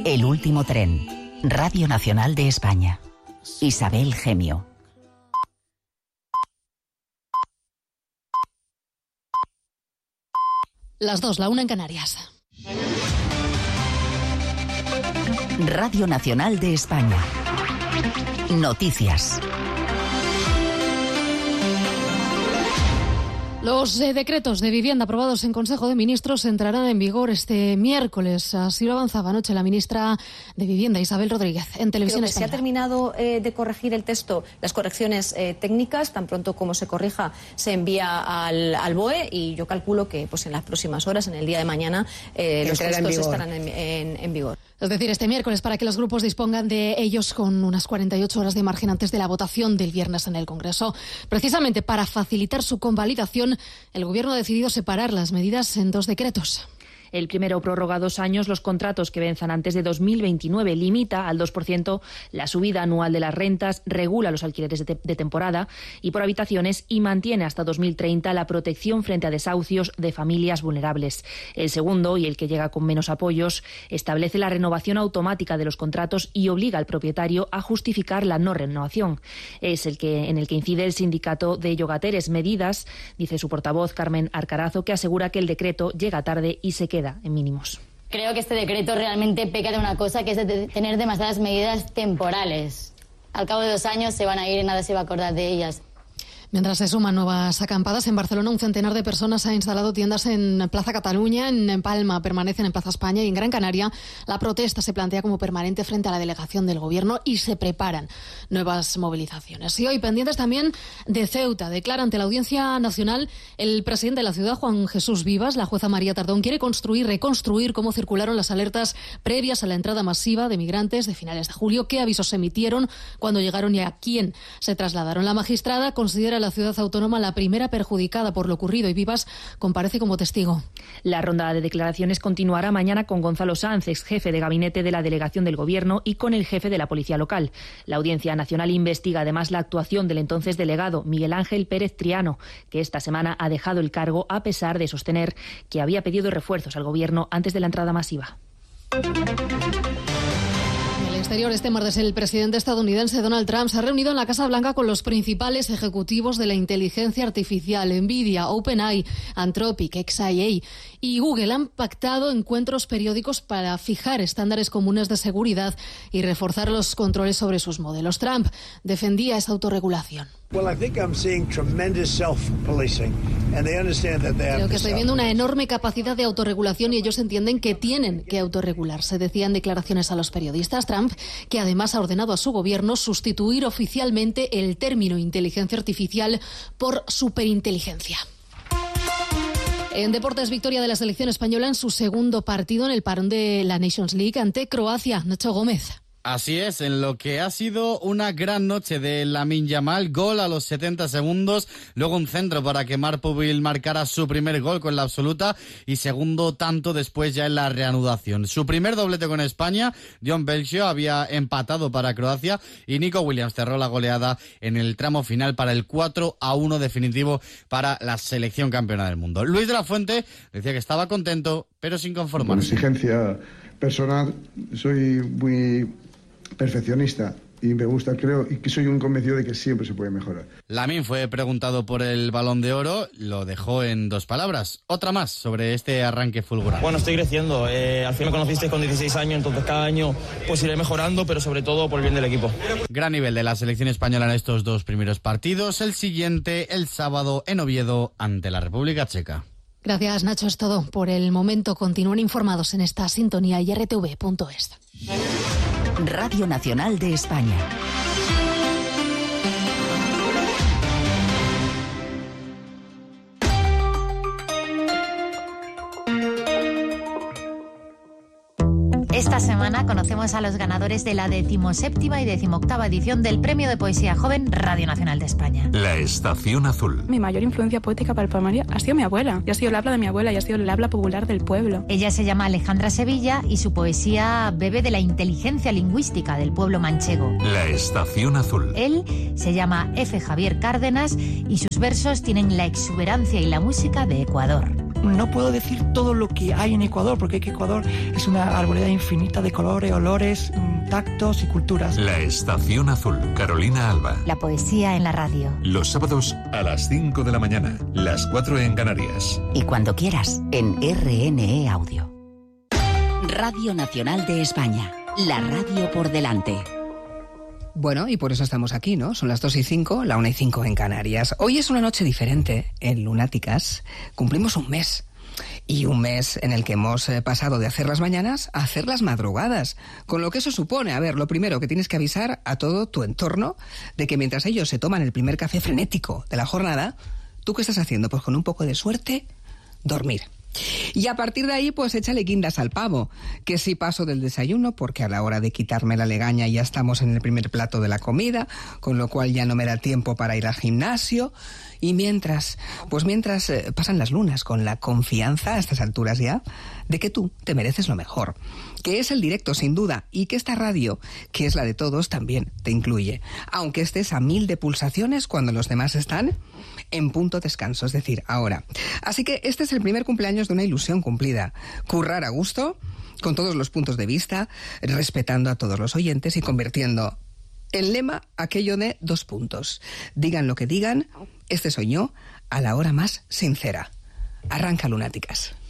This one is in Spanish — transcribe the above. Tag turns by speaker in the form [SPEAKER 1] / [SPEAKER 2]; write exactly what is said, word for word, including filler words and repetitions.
[SPEAKER 1] El último tren. Radio Nacional de España. Isabel Gemio.
[SPEAKER 2] Las dos, la una en Canarias.
[SPEAKER 1] Radio Nacional de España. Noticias.
[SPEAKER 2] Los eh, decretos de vivienda aprobados en Consejo de Ministros entrarán en vigor este miércoles. Así lo avanzaba anoche la ministra de Vivienda, Isabel Rodríguez, en Televisión
[SPEAKER 3] Creo que
[SPEAKER 2] Española.
[SPEAKER 3] Se ha terminado eh, de corregir el texto, las correcciones eh, técnicas. Tan pronto como se corrija, se envía al, al B O E y yo calculo que pues en las próximas horas, en el día de mañana, eh, los textos estarán en, en, en vigor.
[SPEAKER 2] Es decir, este miércoles, para que los grupos dispongan de ellos con unas cuarenta y ocho horas de margen antes de la votación del viernes en el Congreso. Precisamente para facilitar su convalidación, el Gobierno ha decidido separar las medidas en dos decretos.
[SPEAKER 4] El primero prorroga dos años los contratos que venzan antes de dos mil veintinueve, limita al dos por ciento la subida anual de las rentas, regula los alquileres de, te- de temporada y por habitaciones y mantiene hasta dos mil treinta la protección frente a desahucios de familias vulnerables. El segundo, y el que llega con menos apoyos, establece la renovación automática de los contratos y obliga al propietario a justificar la no renovación. Es el que en el que incide el sindicato de Llogateres. Medidas, dice su portavoz Carmen Arcarazo, que asegura que el decreto llega tarde y se queda en mínimos.
[SPEAKER 5] Creo que este decreto realmente peca de una cosa, que es de tener demasiadas medidas temporales. Al cabo de dos años se van a ir y nadie se va a acordar de ellas.
[SPEAKER 2] Mientras se suman nuevas acampadas, en Barcelona un centenar de personas ha instalado tiendas en Plaza Cataluña, en Palma permanecen en Plaza España y en Gran Canaria la protesta se plantea como permanente frente a la delegación del Gobierno y se preparan nuevas movilizaciones. Y hoy pendientes también de Ceuta. Declara ante la Audiencia Nacional el presidente de la ciudad, Juan Jesús Vivas. La jueza María Tardón quiere construir, reconstruir cómo circularon las alertas previas a la entrada masiva de migrantes de finales de julio, qué avisos se emitieron cuando llegaron y a quién se trasladaron. La magistrada considera la ciudad autónoma la primera perjudicada por lo ocurrido y Vivas comparece como testigo.
[SPEAKER 4] La ronda de declaraciones continuará mañana con Gonzalo Sanz, ex jefe de gabinete de la delegación del Gobierno, y con el jefe de la Policía Local. La Audiencia Nacional investiga además la actuación del entonces delegado Miguel Ángel Pérez Triano, que esta semana ha dejado el cargo a pesar de sostener que había pedido refuerzos al Gobierno antes de la entrada masiva.
[SPEAKER 2] Exterior, este martes el presidente estadounidense Donald Trump se ha reunido en la Casa Blanca con los principales ejecutivos de la inteligencia artificial. Nvidia, OpenAI, Anthropic, X I A y Google han pactado encuentros periódicos para fijar estándares comunes de seguridad y reforzar los controles sobre sus modelos. Trump defendía esa autorregulación.
[SPEAKER 6] Well, I think I'm seeing tremendous self-policing, and they understand that they have
[SPEAKER 2] Creo que
[SPEAKER 6] to
[SPEAKER 2] estoy
[SPEAKER 6] stop.
[SPEAKER 2] viendo una enorme capacidad de autorregulación y ellos entienden que tienen que autorregularse, decía en declaraciones a los periodistas. Trump, que además ha ordenado a su gobierno sustituir oficialmente el término inteligencia artificial por superinteligencia. En deportes, victoria de la selección española en su segundo partido en el parón de la Nations League ante Croacia. Nacho Gómez.
[SPEAKER 7] Así es, en lo que ha sido una gran noche de Lamine Yamal, gol a los setenta segundos, luego un centro para que Marpovil marcara su primer gol con la absoluta y segundo tanto después ya en la reanudación. Su primer doblete con España, John Belgio había empatado para Croacia y Nico Williams cerró la goleada en el tramo final para el cuatro a uno definitivo para la selección campeona del mundo. Luis de la Fuente decía que estaba contento, pero sin conformarse.
[SPEAKER 8] Con exigencia personal, soy muy perfeccionista y me gusta, creo, y que soy un convencido de que siempre se puede mejorar.
[SPEAKER 7] Lamine fue preguntado por el Balón de Oro, lo dejó en dos palabras. Otra más sobre este arranque fulgurante.
[SPEAKER 9] Bueno, estoy creciendo. Eh, al fin me conocisteis con dieciséis años, entonces cada año pues iré mejorando, pero sobre todo por el bien del equipo.
[SPEAKER 7] Gran nivel de la selección española en estos dos primeros partidos. El siguiente, el sábado, en Oviedo, ante la República Checa.
[SPEAKER 2] Gracias, Nacho. Es todo por el momento. Continúen informados en esta sintonía y r t v punto es.
[SPEAKER 1] Radio Nacional de España.
[SPEAKER 10] Esta semana conocemos a los ganadores de la decimoséptima y decimoctava edición del Premio de Poesía Joven Radio Nacional de España.
[SPEAKER 11] La Estación Azul.
[SPEAKER 12] Mi mayor influencia poética para el poemario ha sido mi abuela. Y ha sido el habla de mi abuela y ha sido el habla popular del pueblo.
[SPEAKER 10] Ella se llama Alejandra Sevilla y su poesía bebe de la inteligencia lingüística del pueblo manchego.
[SPEAKER 11] La Estación Azul.
[SPEAKER 10] Él se llama F. Javier Cárdenas y sus versos tienen la exuberancia y la música de Ecuador.
[SPEAKER 13] no puedo decir todo lo que hay en Ecuador, porque Ecuador es una arboleda infinita de colores, olores, tactos y culturas.
[SPEAKER 11] La Estación Azul, Carolina Alba.
[SPEAKER 10] La poesía en la radio.
[SPEAKER 11] Los sábados a las cinco de la mañana, las cuatro en Canarias.
[SPEAKER 1] Y cuando quieras, en R N E Audio. Radio Nacional de España, la radio por delante.
[SPEAKER 14] Bueno, y por eso estamos aquí, ¿no? Son las dos y cinco, la una y cinco en Canarias. Hoy es una noche diferente en Lunáticas. Cumplimos un mes. Y un mes en el que hemos pasado de hacer las mañanas a hacer las madrugadas. Con lo que eso supone, a ver, lo primero que tienes que avisar a todo tu entorno de que mientras ellos se toman el primer café frenético de la jornada, ¿tú qué estás haciendo? Pues con un poco de suerte, dormir. Y a partir de ahí, pues échale guindas al pavo, que sí paso del desayuno, porque a la hora de quitarme la legaña ya estamos en el primer plato de la comida, con lo cual ya no me da tiempo para ir al gimnasio. Y mientras, pues mientras eh, pasan las lunas con la confianza a estas alturas ya, de que tú te mereces lo mejor, que es el directo sin duda, y que esta radio, que es la de todos, también te incluye, aunque estés a mil de pulsaciones cuando los demás están en punto descanso, es decir, ahora. Así que este es el primer cumpleaños de una ilusión cumplida, currar a gusto, con todos los puntos de vista, respetando a todos los oyentes y convirtiendo en lema aquello de dos puntos. Digan lo que digan, este soy yo a la hora más sincera. Arranca, Lunáticas.